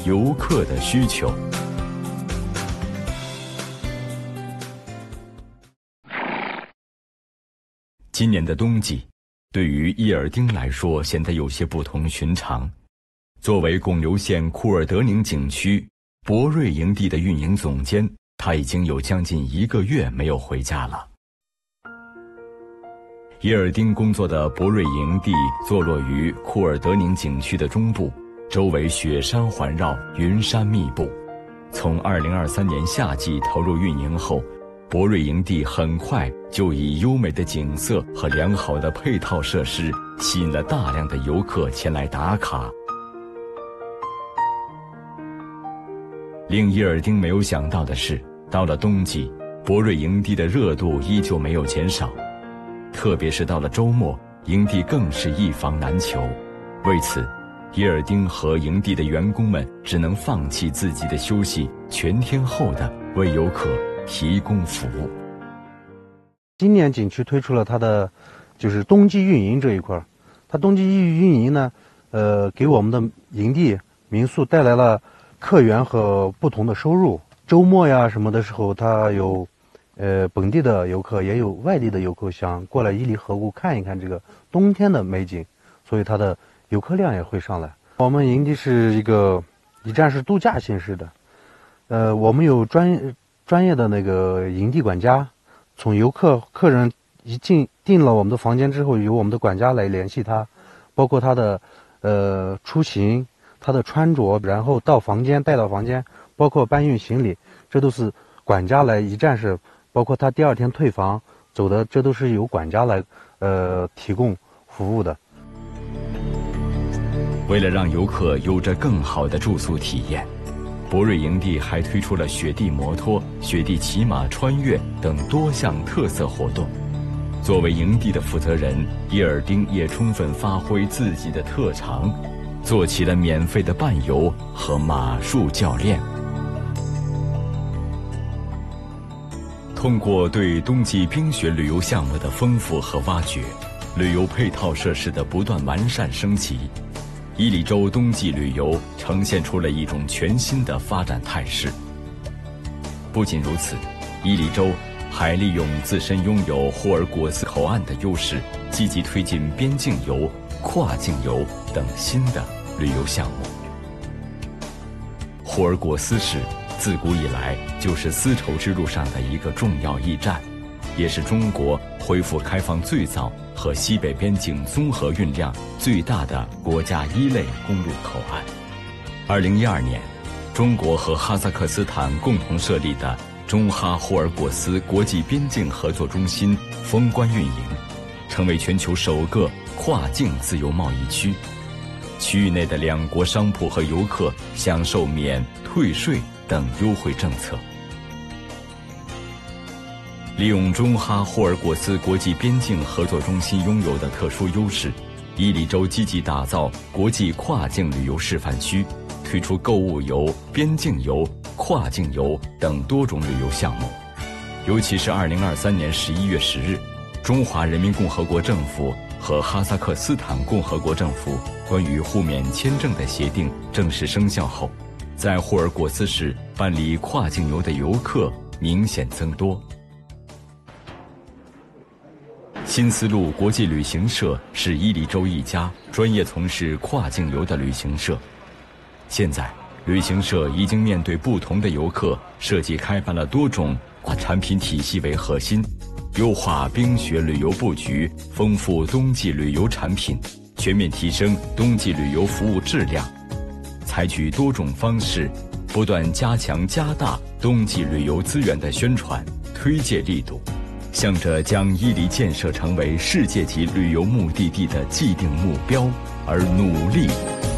游客的需求。今年的冬季，对于伊尔丁来说显得有些不同寻常。作为贡留县库尔德宁景区博瑞营地的运营总监，他已经有将近1个月没有回家了。伊尔丁工作的博瑞营地坐落于库尔德宁景区的中部，周围雪山环绕，云山密布。从2023年夏季投入运营后，博瑞营地很快就以优美的景色和良好的配套设施吸引了大量的游客前来打卡。令伊尔丁没有想到的是，到了冬季，博瑞营地的热度依旧没有减少，特别是到了周末，营地更是一房难求。为此，伊尔丁和营地的员工们只能放弃自己的休息，全天候的为游客提供服务。 今年景区推出了它的就是冬季运营这一块，它冬季运营呢，给我们的营地民宿带来了客源和不同的收入。周末呀什么的时候，它有本地的游客，也有外地的游客想过来伊犁河谷看一看这个冬天的美景，所以它的游客量也会上来。我们营地是一站式度假形式的，我们有专业的那个营地管家，从客人一订了我们的房间之后，由我们的管家来联系他，包括他的出行、他的穿着，然后带到房间，包括搬运行李，这都是管家来一站式，包括他第2天退房走的，这都是由管家来提供服务的。 为了让游客有着更好的住宿体验，博瑞营地还推出了雪地摩托、雪地骑马穿越等多项特色活动。作为营地的负责人，伊尔丁也充分发挥自己的特长，做起了免费的伴游和马术教练。通过对冬季冰雪旅游项目的丰富和挖掘，旅游配套设施的不断完善升级，伊犁州冬季旅游呈现出了一种全新的发展态势。不仅如此，伊犁州还利用自身拥有霍尔果斯口岸的优势，积极推进边境游、跨境游等新的旅游项目。霍尔果斯市自古以来就是丝绸之路上的一个重要驿站，也是中国恢复开放最早和西北边境综合运量最大的国家1类公路口岸。2012年，中国和哈萨克斯坦共同设立的中哈霍尔果斯国际边境合作中心封关运营，成为全球首个跨境自由贸易区。区域内的2国商铺和游客享受免退税等优惠政策。利用中哈霍尔果斯国际边境合作中心拥有的特殊优势，伊犁州积极打造国际跨境旅游示范区，推出购物游、边境游、跨境游等多种旅游项目。尤其是2023年11月10日，中华人民共和国政府和哈萨克斯坦共和国政府关于互免签证的协定正式生效后，在霍尔果斯市办理跨境游的游客明显增多。新丝路国际旅行社是伊犁州一家专业从事跨境游的旅行社。现在，旅行社已经面对不同的游客，设计开发了多种产品体系为核心，优化冰雪旅游布局，丰富冬季旅游产品，全面提升冬季旅游服务质量，采取多种方式，不断加大冬季旅游资源的宣传推介力度，向着将伊犁建设成为世界级旅游目的地的既定目标而努力